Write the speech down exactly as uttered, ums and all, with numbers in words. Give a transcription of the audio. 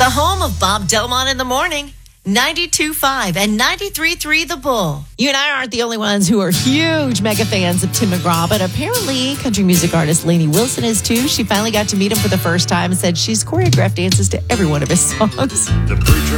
the home of Bob Delmont in the morning. ninety-two point five and ninety-three point three The Bull. You and I aren't the only ones who are huge mega fans of Tim McGraw, but apparently country music artist Lainey Wilson is too. She finally got to meet him for the first time and said she's choreographed dances to every one of his songs. The preacher